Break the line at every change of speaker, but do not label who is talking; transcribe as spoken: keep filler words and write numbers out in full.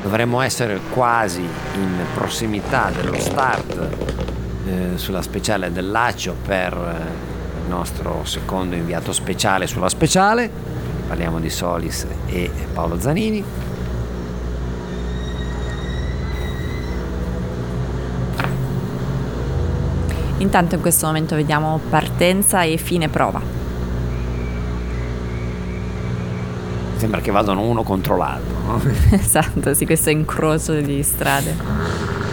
Dovremmo essere quasi in prossimità dello start eh, sulla speciale del Lacio per eh, il nostro secondo inviato speciale sulla speciale. Parliamo di Solis e Paolo Zanini.
Intanto in questo momento vediamo partenza e fine prova.
Sembra che vadano uno contro l'altro, no?
Esatto, sì, questo incrocio di strade.